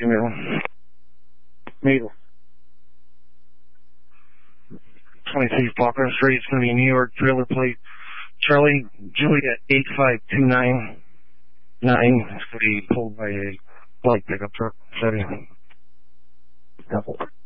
Maple. 23 Faulkner Street. It's going to be a New York trailer plate. Charlie Juliet 85299. It's going to be pulled by a light pickup truck. 7.